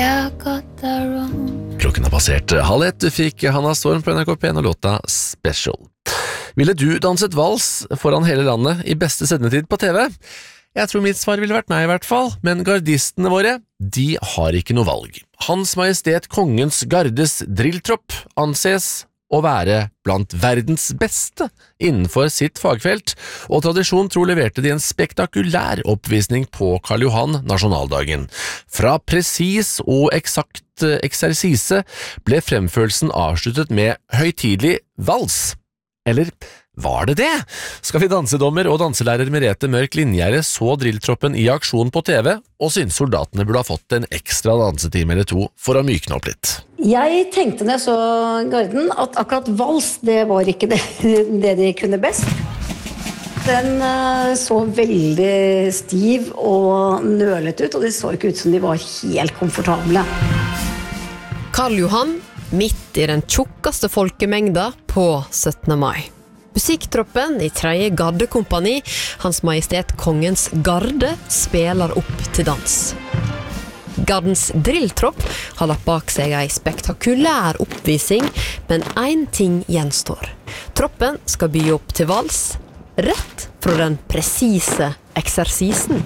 I got that wrong. Klokken har passert 12:30. Du fikk Hanna Storm på NRK P1 og låta Special. Ville du danset vals foran hele landet I beste sendetid på TV? Jeg tror mitt svar ville vært nei I hvert fall, men gardistene våre, de har ikke noe valg. Hans Majestet Kongens Gardes drilltropp anses å være blant verdens beste innenfor sitt fagfelt, og tradisjon tro leverte de en spektakulær oppvisning på Karl Johan nasjonaldagen. Fra presis og eksakt eksersise ble fremførelsen avsluttet med høytidelig vals. Eller var det det? Skal vi dansedommer og danselærer Merete Mørk Linjære så drilltroppen I aksjon på TV, og synes soldatene burde ha fått en ekstra dansetime eller to for å mykne opp litt. Jeg tenkte når jeg så Garden at akkurat vals, det var ikke det de kunne best. Den så veldig stiv og nølet ut, og det så ikke ut som de var helt komfortable. Karl Johan, midt I den tjukkeste folkemengda på 17. mai. Musikktroppen I 3. gardekompani, Hans Majestet Kongens Garde, spelar opp til dans. Gardens drilltropp har lagt bak seg en spektakulær oppvisning, men en ting gjenstår. Troppen skal by opp til vals, rett fra den presise eksersisen.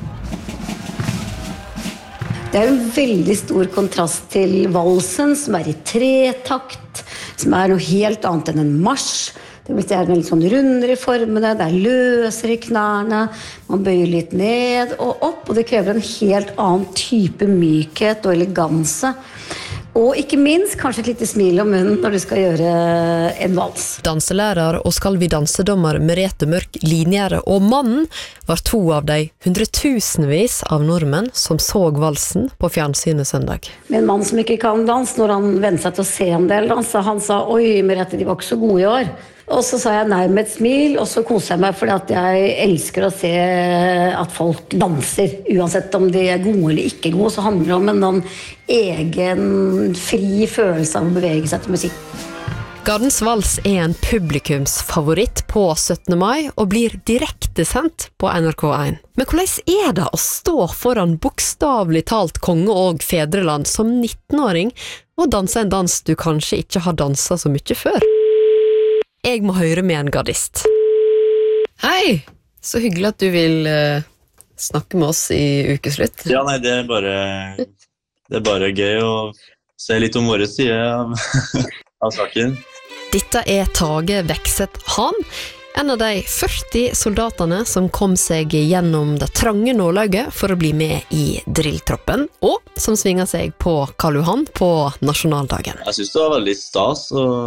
Det en veldig stor kontrast til valsen, som I 3-takt, som noe helt annet enn en marsj. Det blir veldig sånn rundere I formene, det løsere I knærne, man bøyer litt ned og opp, og det krever en helt annen type mykhet og eleganse. Og ikke minst, kanskje et lite smil om munnen når du skal gjøre en vals. Danselærer og skal vi dansedommer Merete Mørk Linjære og mannen var 2 av de hundretusenvis av nordmenn som så valsen på fjernsynet søndag. Med en mann som ikke kan dans, når han ventet seg til å se en del dans, han sa, oi Merete, de var ikke så gode I år. Og så sa jeg nei med et smil, og så koser jeg meg fordi at jeg elsker å se at folk danser. Uansett om de gode eller ikke gode, så handler det om en egen fri følelse av å bevege seg til musikk. Gardens vals en publikumsfavoritt på 17. mai og blir direkte sendt på NRK1. Men hvordan det å stå foran bokstavlig talt konge og fedreland som 19-åring og danse en dans du kanskje ikke har danset så mye før? Jeg må høre med en gardist. Hei, så hyggelig at du vil snakke med oss I ukeslutt. Ja, nei, det er bare gøy å se litt om våre sider av saken. Dette Tage Vekseth Han, en av de 40 soldatene som kom seg gjennom det trange nålauget for å bli med I drilltroppen, og som svinger seg på Karl Johan på nasjonaldagen. Jeg synes det var veldig stas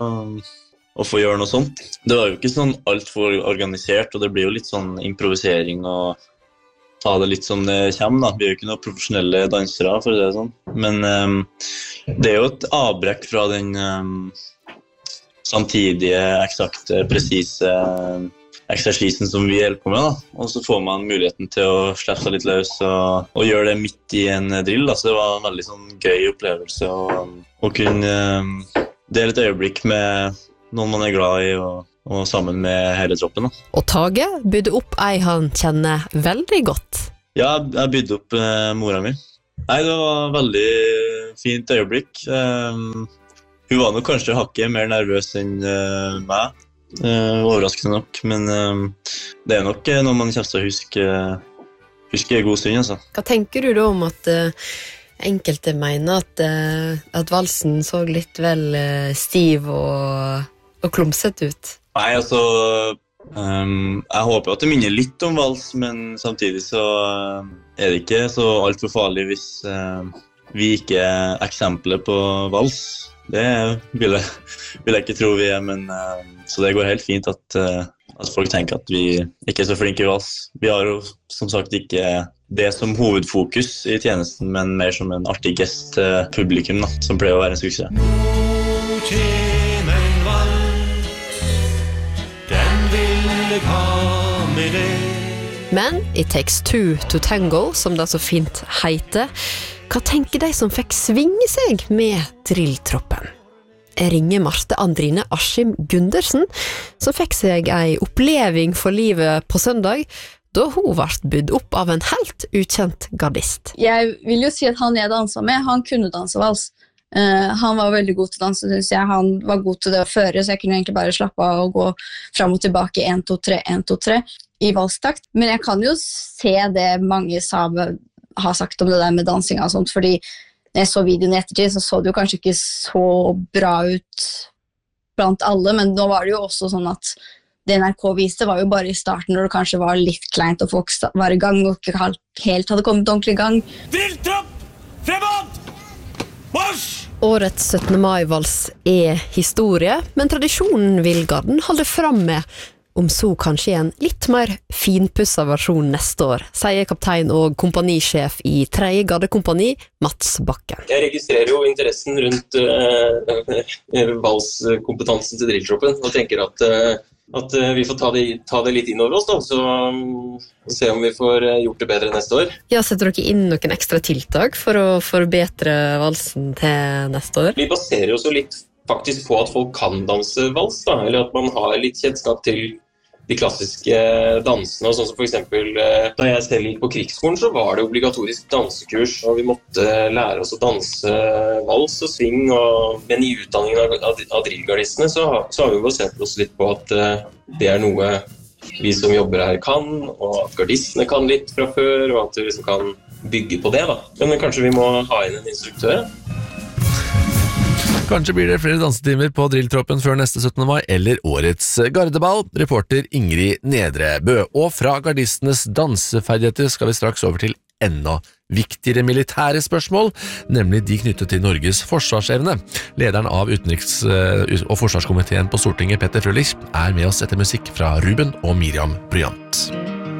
å få gjøre noe sånt. Det var jo ikke sånn alt for organisert, og det blir jo litt sånn improvisering og ta det litt som det kommer da. Vi er jo ikke noen profesjonelle dansere, for det sånn. Men det er jo et avbrekk fra den samtidige, eksakte, presise eksersisen som vi hjelper på med da. Og så får man muligheten til å slippe seg litt løs og gjøre det midt I en drill da. Så det var en veldig sånn gøy opplevelse å kunne dele et øyeblikk med noen man glad I og sammen med hele troppen da. Og Tage bydde opp ei han kjenner veldig godt. Ja, jeg bydde opp mora mi. Nei, det var veldig fint øyeblikk. Hun var nok kanskje hakket mer nervøs enn meg, overraskende nok, men det nok noe man kommer til å huske god stund, altså. Hva tenker du da om at enkelte mener at valsen så litt vel stiv og klumset ut? Nei, altså, jeg håper at det minner litt om vals, men samtidig så det ikke så alt for farlig hvis vi ikke eksempler på vals. Det vil jeg ikke tro vi men så det går helt fint at folk tenker at vi ikke så flinke I vals. Vi har jo som sagt ikke det som hovedfokus I tjenesten, men mer som en artig gest til publikum da, som pleier å være en suksess. Nå kommer en vals, den vil jeg ha med deg. Men It Takes Two to Tango, som det så fint heter, hva tenker de som fikk svinge seg med drilltroppen? Jeg ringer Marte Andrine Askim Gundersen, som fikk seg en oppleving for livet på søndag, da hun ble bydd opp av en helt ukjent gardist. Jeg vil jo si at han jeg danset med, han kunne danse vals. Han var veldig god til å danse, synes jeg. Han var god til det å føre, så jeg kunne egentlig bare slappe av og gå frem og tilbake 1, 2, 3, 1, 2, 3 i valstakt. Men jeg kan jo se det mange har sagt om det der med dansing og sånt, fordi når jeg så videoen i ettertid, så det jo kanskje ikke så bra ut blant alle, men nå var det jo også sånn at det NRK viste var jo bare i starten, når det kanskje var litt kleint, og folk var i gang, og ikke helt hadde kommet ordentlig i gang. Drilltropp! Fremad! Marsj! Årets 17. mai-vals historie, men tradisjonen vil garden holde fram med, om så kanskje en litt mer finpussa versjon neste år, sier kaptein og kompanisjef i 3. gardekompani, Mats Bakken. Jeg registrerer jo interessen rundt valskompetansen til drilltroppen, og tenker at vi får ta det litt inn over oss, da, så se om vi får gjort det bedre neste år. Ja, setter dere inn noen ekstra tiltak for å forbedre valsen til neste år? Vi baserer oss jo litt faktisk på at folk kan danse vals, da, eller at man har litt kjennskap til de klassiske dansene, sånn som for eksempel da jeg selv gikk på krigsskolen, så var det obligatorisk dansekurs, og vi måtte lære oss å danse vals og swing, men i utdanningen av drillgardistene så har vi basert oss litt på at det er noe vi som jobber her kan, og at gardistene kan litt fra før, og at vi liksom kan bygge på det, da. Men kanskje vi må ha inn en instruktør. Kanskje blir det flere dansetimer på drilltroppen før neste 17. mai eller årets gardeball. Reporter Ingrid Nedrebø. Og fra gardistenes danseferdigheter skal vi straks over til enda viktigere militære spørsmål, nemlig de knyttet til Norges forsvarsevne. Lederen av utenriks- og forsvarskomiteen på Stortinget, Petter Frølich, er med oss etter musikk fra Ruben og Miriam Bryant.